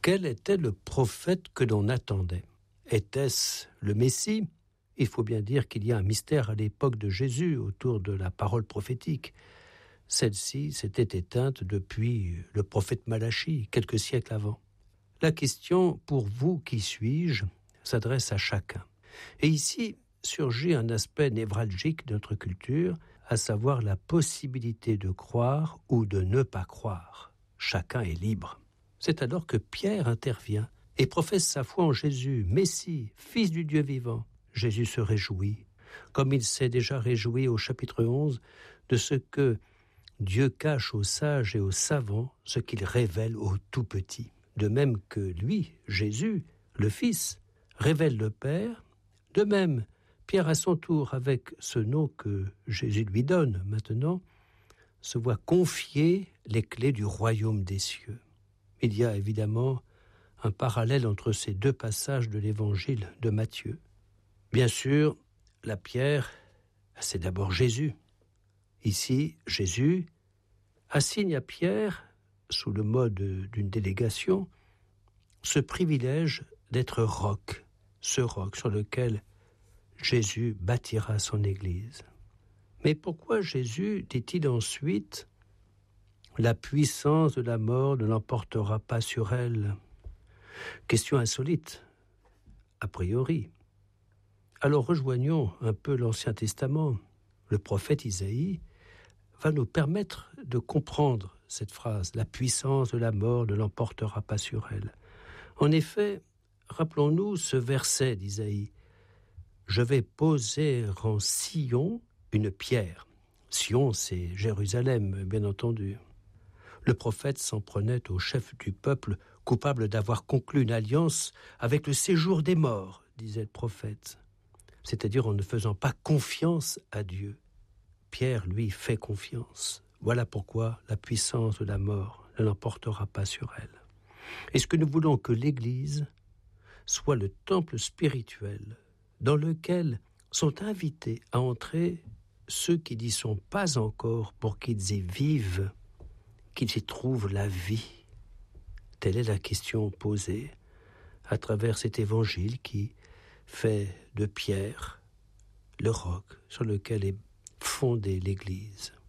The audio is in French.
Quel était le prophète que l'on attendait? Était-ce le Messie? Il faut bien dire qu'il y a un mystère à l'époque de Jésus autour de la parole prophétique. Celle-ci s'était éteinte depuis le prophète Malachie, quelques siècles avant. La question « Pour vous, qui suis-je ?» s'adresse à chacun. Et ici surgit un aspect névralgique de notre culture, à savoir la possibilité de croire ou de ne pas croire. Chacun est libre. C'est alors que Pierre intervient et professe sa foi en Jésus, Messie, Fils du Dieu vivant. Jésus se réjouit, comme il s'est déjà réjoui au chapitre 11, de ce que Dieu cache aux sages et aux savants, ce qu'il révèle aux tout petits. De même que lui, Jésus, le Fils, révèle le Père, de même, Pierre à son tour, avec ce nom que Jésus lui donne maintenant, se voit confier les clés du royaume des cieux. Il y a évidemment un parallèle entre ces deux passages de l'évangile de Matthieu. Bien sûr, la pierre, c'est d'abord Jésus. Ici, Jésus assigne à Pierre, sous le mode d'une délégation, ce privilège d'être roc, ce roc sur lequel Jésus bâtira son Église. Mais pourquoi Jésus dit-il ensuite « La puissance de la mort ne l'emportera pas sur elle » ? Question insolite, a priori. Alors rejoignons un peu l'Ancien Testament. Le prophète Isaïe va nous permettre de comprendre cette phrase « La puissance de la mort ne l'emportera pas sur elle ». En effet, rappelons-nous ce verset d'Isaïe « Je vais poser en Sion une pierre ». Sion, c'est Jérusalem, bien entendu. Le prophète s'en prenait au chef du peuple, coupable d'avoir conclu une alliance avec le séjour des morts, disait le prophète. C'est-à-dire en ne faisant pas confiance à Dieu. Pierre, lui, fait confiance. Voilà pourquoi la puissance de la mort ne l'emportera pas sur elle. Est-ce que nous voulons que l'Église soit le temple spirituel dans lequel sont invités à entrer ceux qui n'y sont pas encore pour qu'ils y vivent, qu'ils y trouvent la vie? Telle est la question posée à travers cet évangile qui fait de Pierre le roc sur lequel est fondée l'Église.